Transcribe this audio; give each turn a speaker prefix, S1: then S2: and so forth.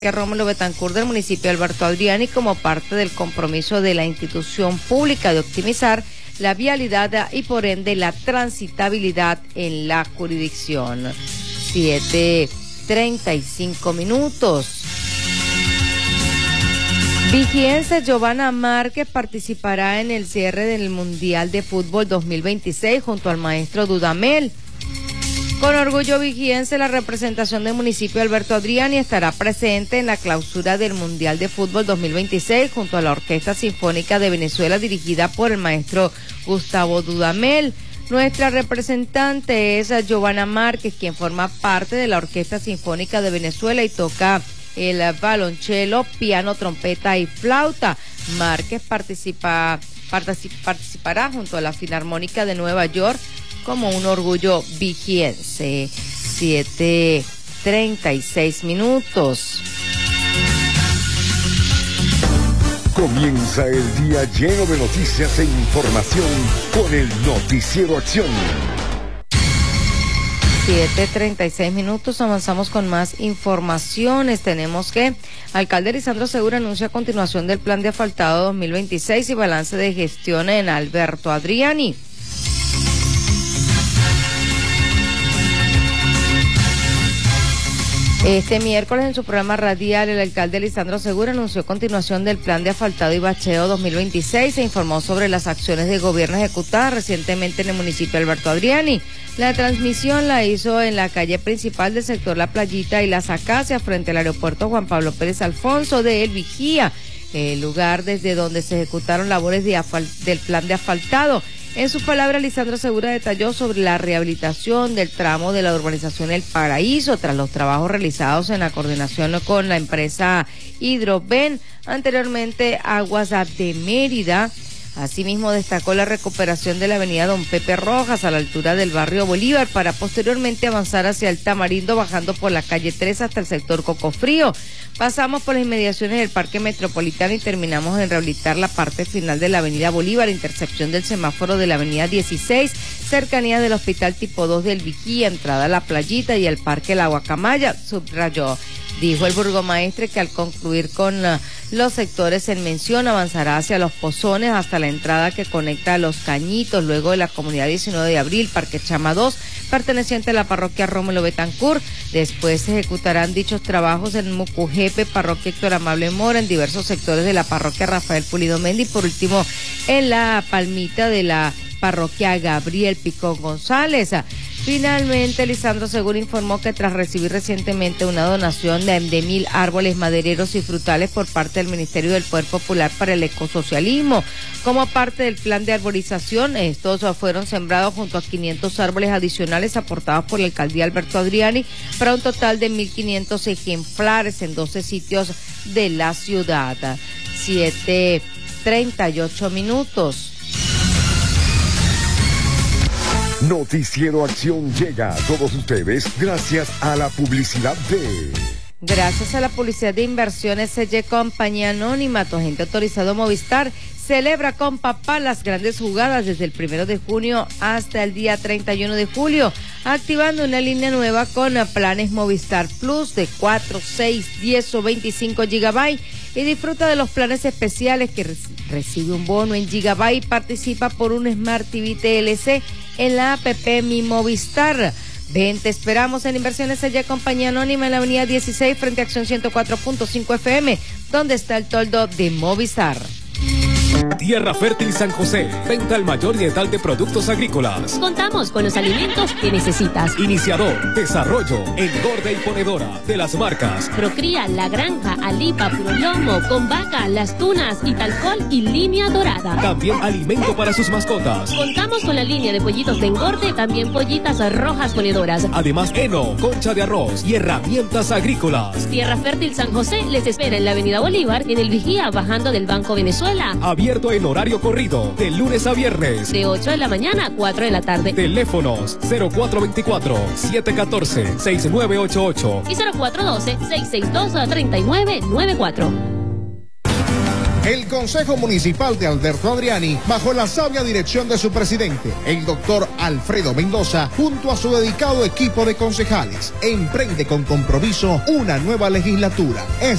S1: Rómulo Betancourt del municipio de Alberto Adriani como parte del compromiso de la institución pública de optimizar la vialidad y por ende la transitabilidad en la jurisdicción. 7:35. Vigiense Giovanna Márquez participará en el cierre del Mundial de Fútbol 2026 junto al maestro Dudamel. Con orgullo vigiense, la representación del municipio de Alberto Adriani estará presente en la clausura del Mundial de Fútbol 2026 junto a la Orquesta Sinfónica de Venezuela dirigida por el maestro Gustavo Dudamel. Nuestra representante es Giovanna Márquez, quien forma parte de la Orquesta Sinfónica de Venezuela y toca el violonchelo, piano, trompeta y flauta. Márquez participará junto a la Filarmónica de Nueva York como un orgullo vigiense. 7:36.
S2: Comienza el día lleno de noticias e información con el Noticiero Acción.
S1: 7:36. Avanzamos con más informaciones. Tenemos que alcalde Lisandro Segura anuncia continuación del plan de asfaltado 2026 y balance de gestión en Alberto Adriani. Este miércoles en su programa radial, el alcalde Lisandro Segura anunció continuación del plan de asfaltado y bacheo 2026 e informó sobre las acciones de gobierno ejecutadas recientemente en el municipio de Alberto Adriani. La transmisión la hizo en la calle principal del sector La Playita y Las Acacias frente al aeropuerto Juan Pablo Pérez Alfonso de El Vigía, el lugar desde donde se ejecutaron labores del plan de asfaltado. En sus palabras, Lisandro Segura detalló sobre la rehabilitación del tramo de la urbanización El Paraíso tras los trabajos realizados en la coordinación con la empresa Hidroven, anteriormente Aguas de Mérida. Asimismo, destacó la recuperación de la avenida Don Pepe Rojas a la altura del barrio Bolívar para posteriormente avanzar hacia el Tamarindo bajando por la calle 3 hasta el sector Cocofrío. Pasamos por las inmediaciones del Parque Metropolitano y terminamos en rehabilitar la parte final de la avenida Bolívar, intercepción del semáforo de la avenida 16, cercanía del Hospital Tipo 2 del Vigía, entrada a La Playita y el Parque La Guacamaya, subrayó. Dijo el burgomaestre que al concluir con los sectores en mención avanzará hacia Los Pozones hasta la entrada que conecta a Los Cañitos, luego de la comunidad 19 de abril, Parque Chama 2, perteneciente a la parroquia Rómulo Betancourt. Después se ejecutarán dichos trabajos en Mucujepe, parroquia Héctor Amable Mora, en diversos sectores de la parroquia Rafael Pulido Mendi y por último en la Palmita de la parroquia Gabriel Picón González. Finalmente, Lisandro Segura informó que tras recibir recientemente una donación de 1,000 árboles madereros y frutales por parte del Ministerio del Poder Popular para el Ecosocialismo, como parte del plan de arborización, estos fueron sembrados junto a 500 árboles adicionales aportados por la alcaldía Alberto Adriani para un total de 1,500 ejemplares en 12 sitios de la ciudad. 7:38.
S2: Noticiero Acción llega a todos ustedes gracias a la publicidad de...
S1: Gracias a la publicidad de Inversiones CY Compañía Anónima, tu agente autorizado Movistar celebra con papá las grandes jugadas desde el 1 de junio hasta el día 31 de julio, activando una línea nueva con planes Movistar Plus de 4, 6, 10 o 25 GB y disfruta de los planes especiales que recibe un bono en GB y participa por un Smart TV TLC en la app Mi Movistar. Ven, te esperamos en Inversiones CY Compañía Anónima en la avenida 16 frente a Acción 104.5 FM, donde está el toldo de Movistar.
S3: Tierra Fértil San José, venta al mayor y de productos agrícolas.
S4: Contamos con los alimentos que necesitas.
S3: Iniciador, desarrollo, engorde y ponedora de las marcas
S4: Procría, La Granja, Alipa, Puro Lomo, Con Vaca, Las Tunas, Italcol y Línea Dorada.
S3: También alimento para sus mascotas.
S4: Contamos con la línea de pollitos de engorde, también pollitas rojas ponedoras.
S3: Además, heno, concha de arroz y herramientas agrícolas.
S4: Tierra Fértil San José les espera en la avenida Bolívar, en el Vigía, bajando del Banco Venezuela.
S3: Abierto en horario corrido, de lunes a viernes.
S4: De 8 de la mañana a 4 de la tarde.
S3: Teléfonos 0424-714-6988
S4: y 0412-662-3994.
S5: El Consejo Municipal de Alberto Adriani, bajo la sabia dirección de su presidente, el doctor Alfredo Mendoza, junto a su dedicado equipo de concejales, emprende con compromiso una nueva legislatura.